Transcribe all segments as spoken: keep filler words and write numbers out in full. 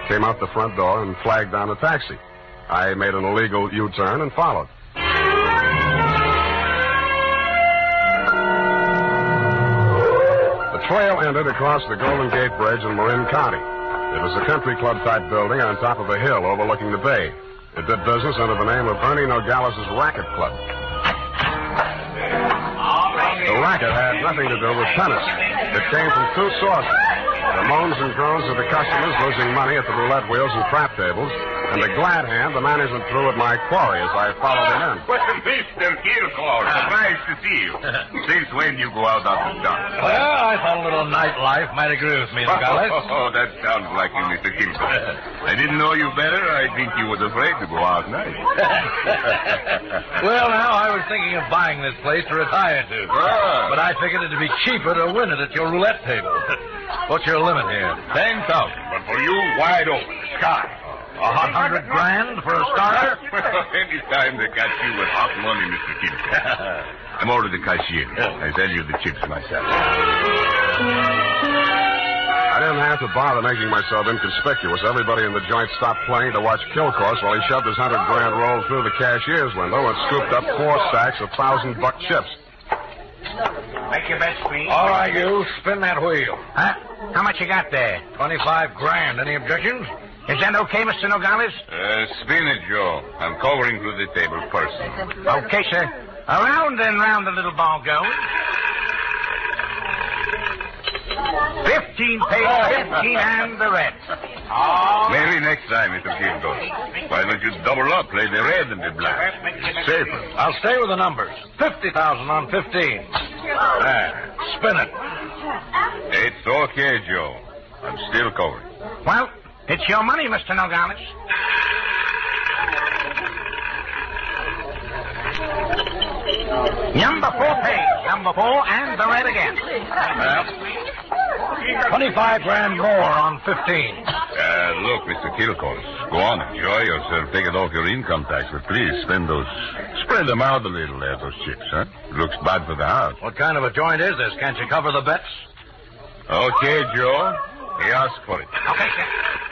came out the front door and flagged down a taxi. I made an illegal U-turn and followed. The trail ended across the Golden Gate Bridge in Marin County. It was a country club-type building on top of a hill overlooking the bay. It did business under the name of Ernie Nogales' Racket Club. The racket had nothing to do with tennis. It came from two sources. The moans and groans of the customers losing money at the roulette wheels and crap tables, and the glad hand the management threw at my quarry as I followed him in. Well, Mister Kirkor, surprised to see you. Since when you go out after dark? Well, I thought a little nightlife might agree with me, Nogales. Oh, that sounds like you, Mister Kirkor. I didn't know you better. I think you was afraid to go out night. Well, now, I was thinking of buying this place to retire to. Ah. But I figured it'd be cheaper to win it at your roulette table. What's your limit here? Ten thousand. But for you, wide open. Sky. A hot hundred grand for a starter? Any time they catch you with hot money, Mister Kirkor. I'm over to the cashier. I sell you the chips myself. I didn't have to bother making myself inconspicuous. Everybody in the joint stopped playing to watch Kilcourse while he shoved his hundred grand roll through the cashier's window and scooped up four sacks of thousand buck chips. Make your bets, please. All right, you. Spin that wheel. Huh? How much you got there? Twenty-five grand. Any objections? Is that okay, Mister Nogales? Uh, spin it, Joe. I'm covering to the table first. Okay, sir. Around and round the little ball goes. Fifteen pays fifteen and the red. Oh. Maybe next time, Mister Kirkor. Why don't you double up, play the red and the black? It's safer. I'll stay with the numbers. Fifty thousand on fifteen. There. Spin it. It's okay, Joe. I'm still covering. Well, it's your money, Mister Nogales. Number four pays. Number four and the red again. Well, twenty-five grand more on fifteen. Uh, look, Mister Kirkor, go on, enjoy yourself. Take it off your income tax, but please spend those. Spread them out a little there, those chips, huh? It looks bad for the house. What kind of a joint is this? Can't you cover the bets? Okay, Joe. He asked for it. Okay, sir.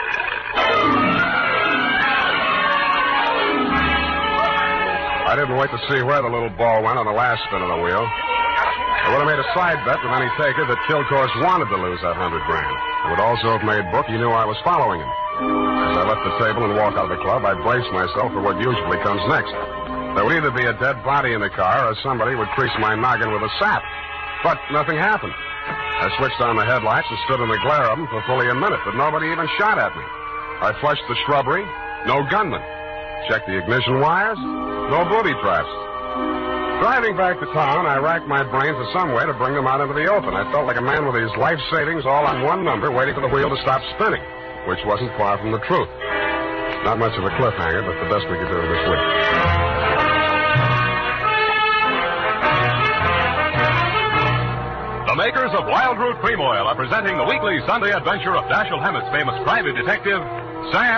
I didn't wait to see where the little ball went on the last spin of the wheel. I would have made a side bet with any taker that Kilcourse wanted to lose that hundred grand. I would also have made book he knew I was following him. As I left the table and walked out of the club, I braced myself for what usually comes next. There would either be a dead body in the car or somebody would crease my noggin with a sap. But nothing happened. I switched on the headlights and stood in the glare of them for fully a minute, but nobody even shot at me. I flushed the shrubbery. No gunman. Checked the ignition wires. No booby traps. Driving back to town, I racked my brains for some way to bring them out into the open. I felt like a man with his life savings all on one number, waiting for the wheel to stop spinning, which wasn't far from the truth. Not much of a cliffhanger, but the best we could do this week. The makers of Wild Root Cream Oil are presenting the weekly Sunday adventure of Dashiell Hammett's famous private detective, Sam